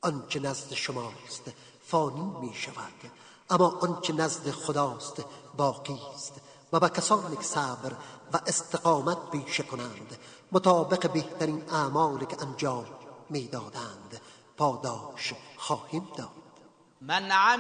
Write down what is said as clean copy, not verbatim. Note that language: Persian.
آنچه نزد شماست فانی می شود، اما آنچه نزد خداست باقی است. و به کسانی که صبر و استقامت پیشه کنند مطابق بهترین اعمالی که انجام می دادند پاداش خواهیم داد. من